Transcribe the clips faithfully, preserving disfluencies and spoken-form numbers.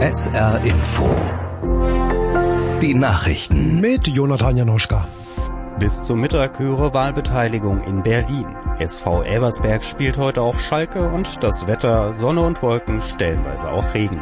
S R Info. Die Nachrichten. Mit Jonathan Janoschka. Bis zum Mittag höhere Wahlbeteiligung in Berlin. S V Elversberg spielt heute auf Schalke und das Wetter Sonne und Wolken, stellenweise auch Regen.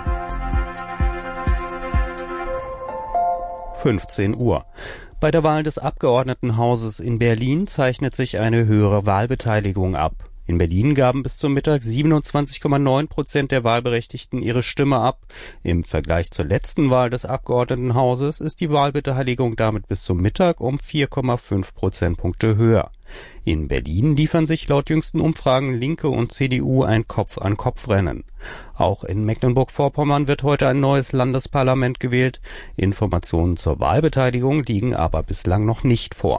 fünfzehn Uhr. Bei der Wahl des Abgeordnetenhauses in Berlin zeichnet sich eine höhere Wahlbeteiligung ab. In Berlin gaben bis zum Mittag siebenundzwanzig Komma neun Prozent der Wahlberechtigten ihre Stimme ab. Im Vergleich zur letzten Wahl des Abgeordnetenhauses ist die Wahlbeteiligung damit bis zum Mittag um vier Komma fünf Prozentpunkte höher. In Berlin liefern sich laut jüngsten Umfragen Linke und C D U ein Kopf-an-Kopf-Rennen. Auch in Mecklenburg-Vorpommern wird heute ein neues Landesparlament gewählt. Informationen zur Wahlbeteiligung liegen aber bislang noch nicht vor.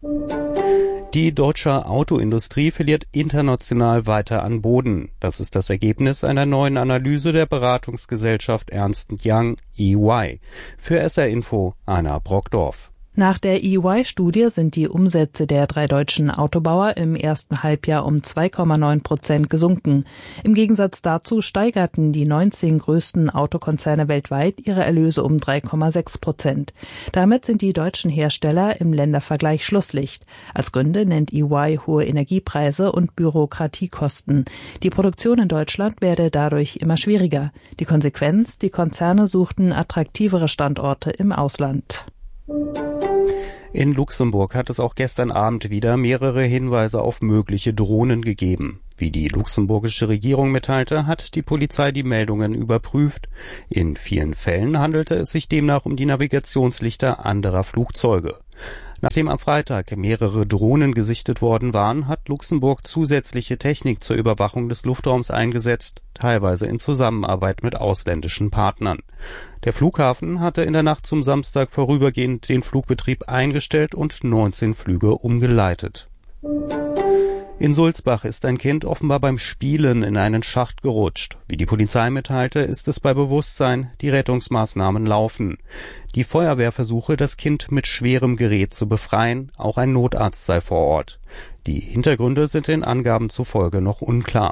Die deutsche Autoindustrie verliert international weiter an Boden. Das ist das Ergebnis einer neuen Analyse der Beratungsgesellschaft Ernst und Young E Y. Für S R Info Anna Brockdorf. Nach der E Y-Studie sind die Umsätze der drei deutschen Autobauer im ersten Halbjahr um zwei Komma neun Prozent gesunken. Im Gegensatz dazu steigerten die neunzehn größten Autokonzerne weltweit ihre Erlöse um drei Komma sechs Prozent. Damit sind die deutschen Hersteller im Ländervergleich Schlusslicht. Als Gründe nennt E Y hohe Energiepreise und Bürokratiekosten. Die Produktion in Deutschland werde dadurch immer schwieriger. Die Konsequenz: Die Konzerne suchten attraktivere Standorte im Ausland. In Luxemburg hat es auch gestern Abend wieder mehrere Hinweise auf mögliche Drohnen gegeben. Wie die luxemburgische Regierung mitteilte, hat die Polizei die Meldungen überprüft. In vielen Fällen handelte es sich demnach um die Navigationslichter anderer Flugzeuge. Nachdem am Freitag mehrere Drohnen gesichtet worden waren, hat Luxemburg zusätzliche Technik zur Überwachung des Luftraums eingesetzt, teilweise in Zusammenarbeit mit ausländischen Partnern. Der Flughafen hatte in der Nacht zum Samstag vorübergehend den Flugbetrieb eingestellt und neunzehn Flüge umgeleitet. In Sulzbach ist ein Kind offenbar beim Spielen in einen Schacht gerutscht. Wie die Polizei mitteilte, ist es bei Bewusstsein, die Rettungsmaßnahmen laufen. Die Feuerwehr versuche, das Kind mit schwerem Gerät zu befreien, auch ein Notarzt sei vor Ort. Die Hintergründe sind den Angaben zufolge noch unklar.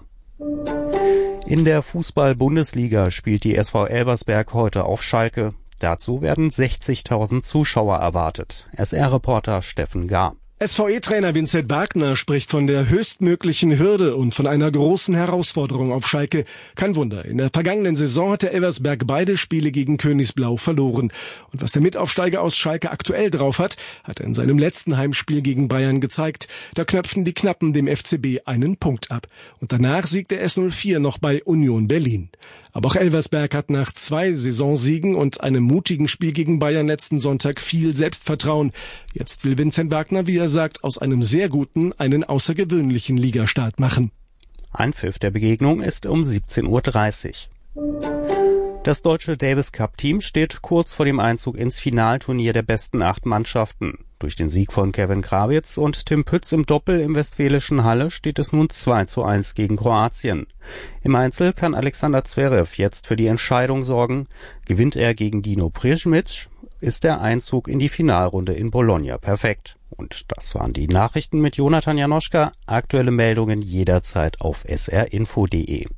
In der Fußball-Bundesliga spielt die S V Elversberg heute auf Schalke. Dazu werden sechzigtausend Zuschauer erwartet. S R-Reporter Steffen Gahr. S V E-Trainer Vincent Wagner spricht von der höchstmöglichen Hürde und von einer großen Herausforderung auf Schalke. Kein Wunder, in der vergangenen Saison hat der Elversberg beide Spiele gegen Königsblau verloren. Und was der Mitaufsteiger aus Schalke aktuell drauf hat, hat er in seinem letzten Heimspiel gegen Bayern gezeigt. Da knöpften die Knappen dem F C B einen Punkt ab. Und danach siegt der S null vier noch bei Union Berlin. Aber auch Elversberg hat nach zwei Saisonsiegen und einem mutigen Spiel gegen Bayern letzten Sonntag viel Selbstvertrauen. Jetzt will Vincent Wagner, wie er sagt, aus einem sehr guten einen außergewöhnlichen Ligastart machen. Anpfiff der Begegnung ist um siebzehn Uhr dreißig. Das deutsche Davis Cup Team steht kurz vor dem Einzug ins Finalturnier der besten acht Mannschaften. Durch den Sieg von Kevin Krawitz und Tim Pütz im Doppel im Westfälischen Halle steht es nun zwei zu eins gegen Kroatien. Im Einzel kann Alexander Zverev jetzt für die Entscheidung sorgen. Gewinnt er gegen Dino Prizmic, ist der Einzug in die Finalrunde in Bologna perfekt. Und das waren die Nachrichten mit Jonathan Janoschka. Aktuelle Meldungen jederzeit auf s r info punkt d e.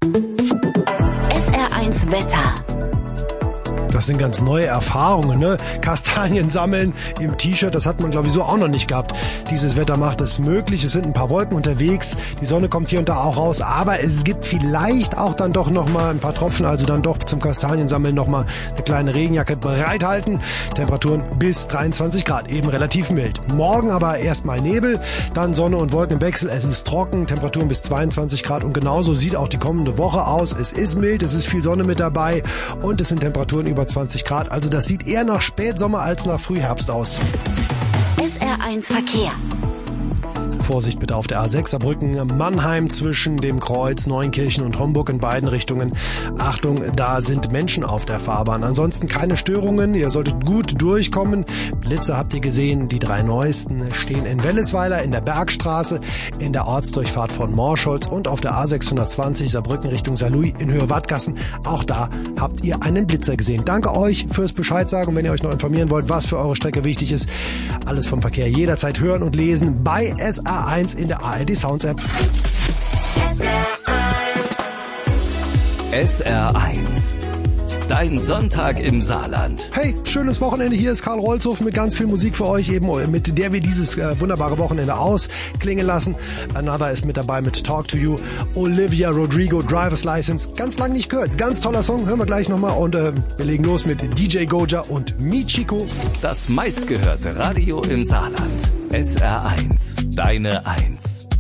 S R eins Wetter. Das sind ganz neue Erfahrungen, ne? Kastanien sammeln im T-Shirt, das hat man, glaube ich, so auch noch nicht gehabt. Dieses Wetter macht es möglich. Es sind ein paar Wolken unterwegs. Die Sonne kommt hier und da auch raus. Aber es gibt vielleicht auch dann doch noch mal ein paar Tropfen. Also dann doch zum Kastaniensammeln noch mal eine kleine Regenjacke bereithalten. Temperaturen bis dreiundzwanzig Grad, eben relativ mild. Morgen aber erstmal Nebel, dann Sonne und Wolken im Wechsel. Es ist trocken, Temperaturen bis zweiundzwanzig Grad. Und genauso sieht auch die kommende Woche aus. Es ist mild, es ist viel Sonne mit dabei. Und es sind Temperaturen über zwanzig Grad, also das sieht eher nach Spätsommer als nach Frühherbst aus. S R eins Verkehr. Vorsicht bitte auf der A sechs Saarbrücken, Mannheim zwischen dem Kreuz, Neunkirchen und Homburg in beiden Richtungen. Achtung, da sind Menschen auf der Fahrbahn. Ansonsten keine Störungen, ihr solltet gut durchkommen. Blitze habt ihr gesehen, die drei neuesten stehen in Wellesweiler, in der Bergstraße, in der Ortsdurchfahrt von Morscholz und auf der A sechshundertzwanzig Saarbrücken Richtung Saarlouis in Höhe Wattgassen. Auch da habt ihr einen Blitzer gesehen. Danke euch fürs Bescheid sagen, und wenn ihr euch noch informieren wollt, was für eure Strecke wichtig ist, alles vom Verkehr jederzeit hören und lesen bei S A eins in der A R D Sounds App. S R eins dein Sonntag im Saarland. Hey, schönes Wochenende. Hier ist Karl Rolzhof mit ganz viel Musik für euch, eben mit der wir dieses äh, wunderbare Wochenende ausklingen lassen. Another ist mit dabei mit Talk to You. Olivia Rodrigo, Driver's License. Ganz lang nicht gehört. Ganz toller Song. Hören wir gleich nochmal. Und äh, wir legen los mit D J Goja und Michiko. Das meistgehörte Radio im Saarland. S R eins, deine Eins.